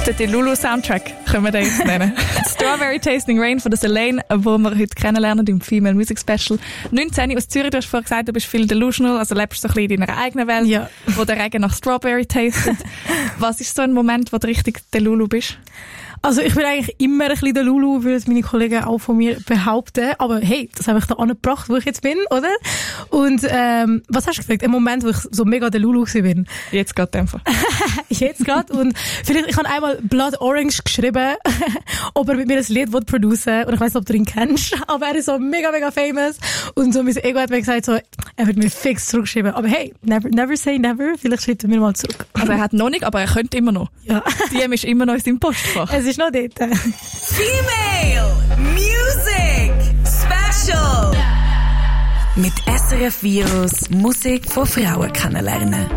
Der Delulu-Soundtrack können wir den jetzt nennen. Strawberry Tasting Rain von der Selene, wo wir heute kennenlernen im Female Music Special. 19 aus Zürich, du hast vorhin gesagt, du bist viel delusional, also lebst so ein bisschen in deiner eigenen Welt, ja, wo der Regen nach Strawberry tastet. Was ist so ein Moment, wo du richtig Delulu bist? Also ich bin eigentlich immer ein bisschen der Lulu, würde meine Kollegen auch von mir behaupten. Aber hey, das habe ich da angebracht, wo ich jetzt bin, oder? Und was hast du gesagt? Ein Moment, wo ich so mega der Lulu bin. Jetzt gerade einfach. Jetzt gerade. Und vielleicht, ich habe einmal Blood Orange geschrieben, ob er mit mir ein Lied produzieren will. Und ich weiss nicht, ob du ihn kennst. Aber er ist so mega, mega famous. Und so mein Ego hat mir gesagt, so, er wird mir fix zurückschreiben. Aber hey, never say never. Vielleicht schreibt er mir mal zurück. Also er hat noch nicht, aber er könnte immer noch. Ja. Die ist immer noch in seinem Postfach. Es ist noch dort. Female Music Special. Mit SRF Virus Musik von Frauen kennenlernen.